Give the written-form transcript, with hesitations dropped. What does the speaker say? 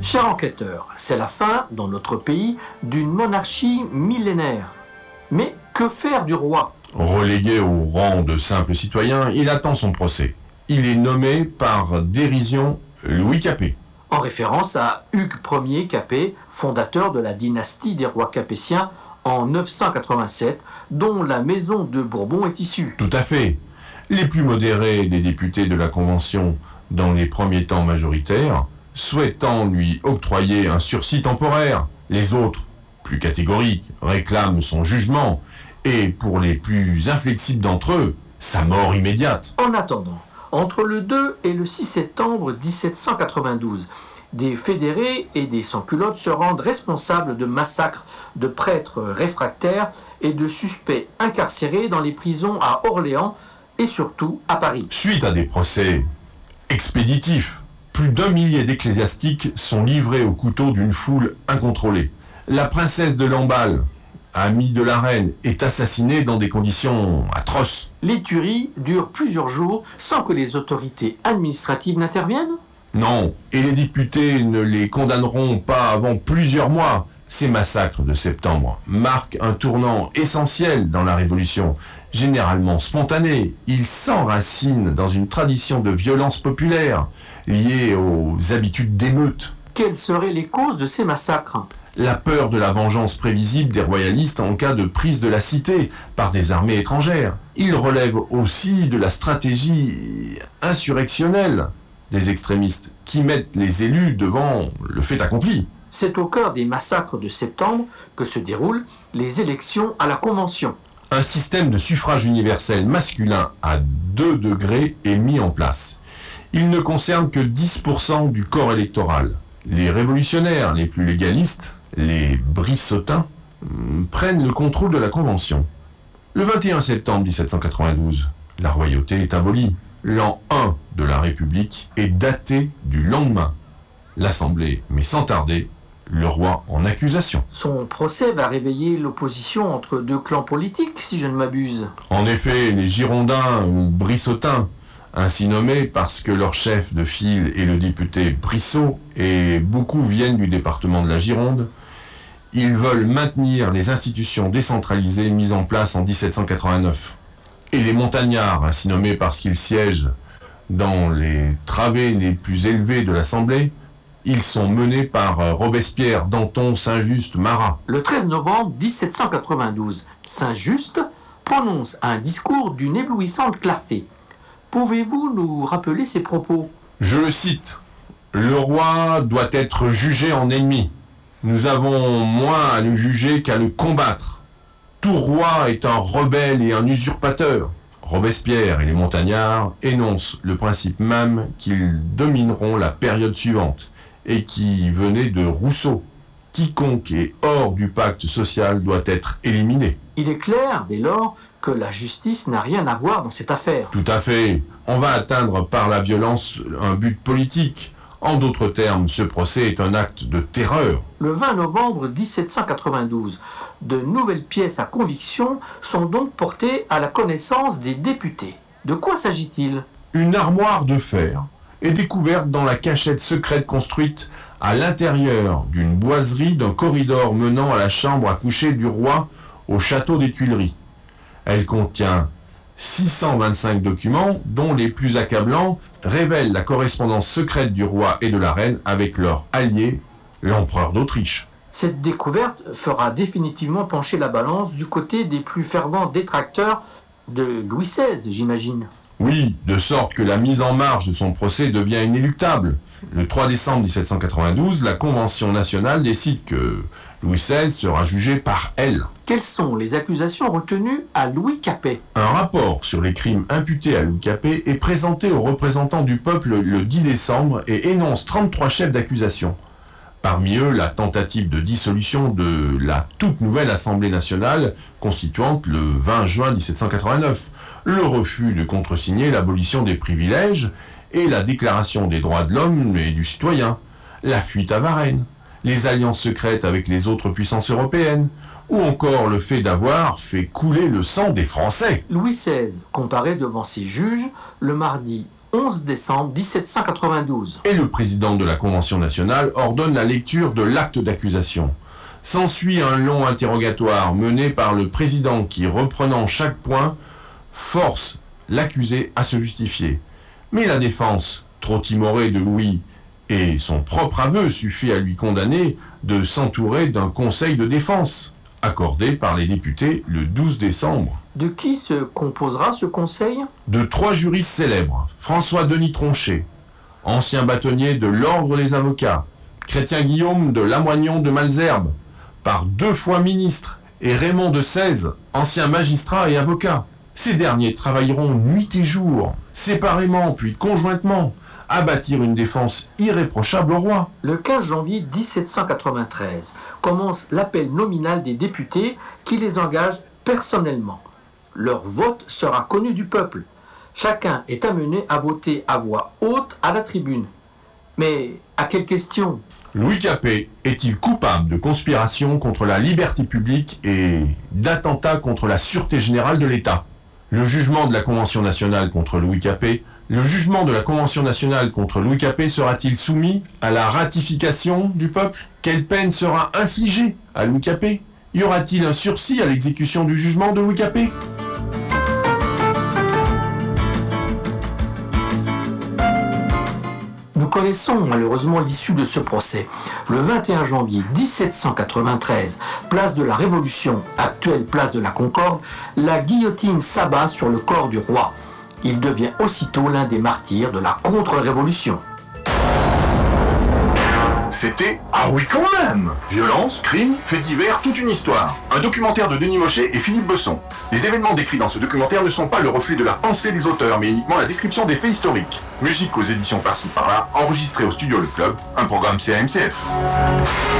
Cher enquêteur, c'est la fin, dans notre pays, d'une monarchie millénaire. Mais que faire du roi ? Relégué au rang de simple citoyen, il attend son procès. Il est nommé par dérision Louis Capet. En référence à Hugues Ier Capet, fondateur de la dynastie des rois capétiens en 987, dont la maison de Bourbon est issue. Tout à fait. Les plus modérés des députés de la Convention, dans les premiers temps majoritaires, souhaitant lui octroyer un sursis temporaire. Les autres, plus catégoriques, réclament son jugement et, pour les plus inflexibles d'entre eux, sa mort immédiate. En attendant, entre le 2 et le 6 septembre 1792, des fédérés et des sans-culottes se rendent responsables de massacres de prêtres réfractaires et de suspects incarcérés dans les prisons à Orléans et surtout à Paris. Suite à des procès expéditifs, plus d'1 millier d'ecclésiastiques sont livrés au couteau d'une foule incontrôlée. La princesse de Lamballe, amie de la reine, est assassinée dans des conditions atroces. Les tueries durent plusieurs jours sans que les autorités administratives n'interviennent ? Non, et les députés ne les condamneront pas avant plusieurs mois. Ces massacres de septembre marquent un tournant essentiel dans la Révolution. Généralement spontané, ils s'enracinent dans une tradition de violence populaire liée aux habitudes d'émeute. Quelles seraient les causes de ces massacres ? La peur de la vengeance prévisible des royalistes en cas de prise de la cité par des armées étrangères. Ils relèvent aussi de la stratégie insurrectionnelle des extrémistes qui mettent les élus devant le fait accompli. C'est au cœur des massacres de septembre que se déroulent les élections à la Convention. Un système de suffrage universel masculin à 2 degrés est mis en place. Il ne concerne que 10% du corps électoral. Les révolutionnaires les plus légalistes, les Brissotins, prennent le contrôle de la Convention. Le 21 septembre 1792, la royauté est abolie. L'an 1 de la République est daté du lendemain. L'Assemblée met sans tarder le roi en accusation. Son procès va réveiller l'opposition entre deux clans politiques, si je ne m'abuse. En effet, les Girondins ou Brissotins, ainsi nommés parce que leur chef de file est le député Brissot, et beaucoup viennent du département de la Gironde, ils veulent maintenir les institutions décentralisées mises en place en 1789. Et les Montagnards, ainsi nommés parce qu'ils siègent dans les travées les plus élevés de l'Assemblée, ils sont menés par Robespierre, Danton, Saint-Just, Marat. Le 13 novembre 1792, Saint-Just prononce un discours d'une éblouissante clarté. Pouvez-vous nous rappeler ses propos ? Je le cite. « Le roi doit être jugé en ennemi. Nous avons moins à le juger qu'à le combattre. Tout roi est un rebelle et un usurpateur. » Robespierre et les Montagnards énoncent le principe même qu'ils domineront la période suivante et qui venait de Rousseau. Quiconque est hors du pacte social doit être éliminé. Il est clair, dès lors, que la justice n'a rien à voir dans cette affaire. Tout à fait. On va atteindre par la violence un but politique. En d'autres termes, ce procès est un acte de terreur. Le 20 novembre 1792, de nouvelles pièces à conviction sont donc portées à la connaissance des députés. De quoi s'agit-il ? Une armoire de fer est découverte dans la cachette secrète construite à l'intérieur d'une boiserie d'un corridor menant à la chambre à coucher du roi au château des Tuileries. Elle contient 625 documents, dont les plus accablants révèlent la correspondance secrète du roi et de la reine avec leur allié, l'empereur d'Autriche. Cette découverte fera définitivement pencher la balance du côté des plus fervents détracteurs de Louis XVI, j'imagine. Oui, de sorte que la mise en marche de son procès devient inéluctable. Le 3 décembre 1792, la Convention nationale décide que Louis XVI sera jugé par elle. Quelles sont les accusations retenues à Louis Capet ? Un rapport sur les crimes imputés à Louis Capet est présenté aux représentants du peuple le 10 décembre et énonce 33 chefs d'accusation. Parmi eux, la tentative de dissolution de la toute nouvelle Assemblée nationale constituante le 20 juin 1789, le refus de contresigner l'abolition des privilèges et la déclaration des droits de l'homme et du citoyen, la fuite à Varennes, les alliances secrètes avec les autres puissances européennes, ou encore le fait d'avoir fait couler le sang des Français. Louis XVI comparaît devant ses juges le mardi 11 décembre 1792. Et le président de la Convention nationale ordonne la lecture de l'acte d'accusation. S'ensuit un long interrogatoire mené par le président qui, reprenant chaque point, force l'accusé à se justifier. Mais la défense, trop timorée de Louis, et son propre aveu suffit à lui condamner de s'entourer d'un conseil de défense, accordé par les députés le 12 décembre. De qui se composera ce conseil? De 3 juristes célèbres: François-Denis Tronchet, ancien bâtonnier de l'Ordre des avocats, Chrétien-Guillaume de Lamoignon de Malesherbes, par 2 fois ministre, et Raymond de Sèze, ancien magistrat et avocat. Ces derniers travailleront nuit et jour, séparément puis conjointement, à bâtir une défense irréprochable au roi. Le 15 janvier 1793 commence l'appel nominal des députés qui les engage personnellement. Leur vote sera connu du peuple. Chacun est amené à voter à voix haute à la tribune. Mais à quelle question? Louis Capet est-il coupable de conspiration contre la liberté publique et d'attentat contre la sûreté générale de l'État? Le jugement de la Convention nationale contre Louis Capet, sera-t-il soumis à la ratification du peuple? Quelle peine sera infligée à Louis Capet? Y aura-t-il un sursis à l'exécution du jugement de Louis Capet? Nous connaissons malheureusement l'issue de ce procès. Le 21 janvier 1793, place de la Révolution, actuelle place de la Concorde, la guillotine s'abat sur le corps du roi. Il devient aussitôt l'un des martyrs de la contre-révolution. C'était Ah oui quand même! Violence, crime, faits divers, toute une histoire. Un documentaire de Denis Mochet et Philippe Besson. Les événements décrits dans ce documentaire ne sont pas le reflet de la pensée des auteurs, mais uniquement la description des faits historiques. Musique aux éditions par-ci par-là, enregistré au studio Le Club, un programme CAMCF.